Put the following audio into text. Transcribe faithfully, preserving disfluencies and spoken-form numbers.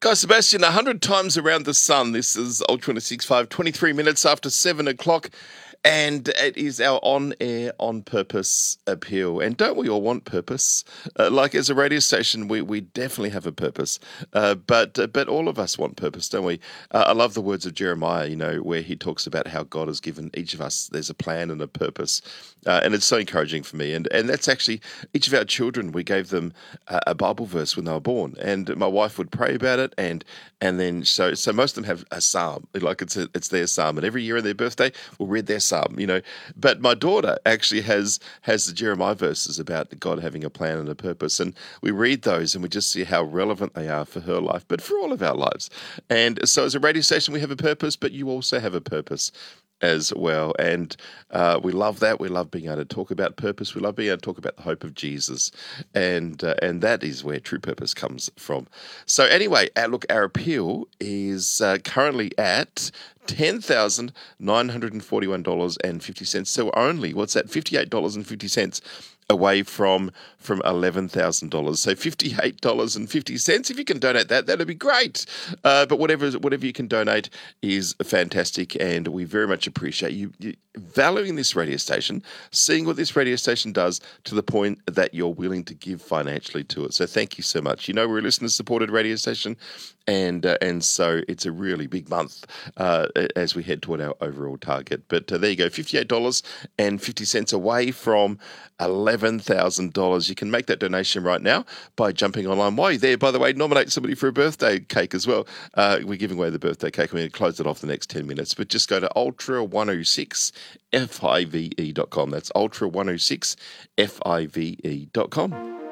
Guy Sebastian, one hundred times around the sun. This is Ultra one oh six point five, twenty-three minutes after seven o'clock. And it is our on-air, on-purpose appeal. And don't we all want purpose? Uh, like as a radio station, we, we definitely have a purpose. Uh, but uh, but all of us want purpose, don't we? Uh, I love the words of Jeremiah, you know, where he talks about how God has given each of us, there's a plan and a purpose. Uh, and it's so encouraging for me. And and that's actually, each of our children, we gave them a, a Bible verse when they were born. And my wife would pray about it. And and then, so so most of them have a psalm, like it's a, it's their psalm. And every year on their birthday, we'll read their psalm. You know, but my daughter actually has has the Jeremiah verses about God having a plan and a purpose, and we read those and we just see how relevant they are for her life, but for all of our lives. And so, as a radio station, we have a purpose, but you also have a purpose as well, and uh, we love that. We love being able to talk about purpose. We love being able to talk about the hope of Jesus, and uh, and that is where true purpose comes from. So anyway, our, look, our appeal is uh, currently at ten thousand nine hundred and forty-one dollars and fifty cents. So only, what's that? Fifty-eight dollars and fifty cents away from from eleven thousand dollars. So fifty-eight dollars and fifty cents. If you can donate that, that'd be great. Uh, but whatever whatever you can donate is fantastic, and we very much appreciate you, you valuing this radio station, seeing what this radio station does to the point that you're willing to give financially to it. So thank you so much. You know, we're a listener-supported radio station, and uh, and so it's a really big month uh, as we head toward our overall target. But uh, there you go, fifty-eight dollars and fifty cents away from eleven thousand dollars. You can make that donation right now by jumping online. While you're there, by the way, nominate somebody for a birthday cake as well. Uh, we're giving away the birthday cake. We're going to close it off the next ten minutes. But just go to ultra one oh six five e dot com. That's ultra one oh six five e dot com.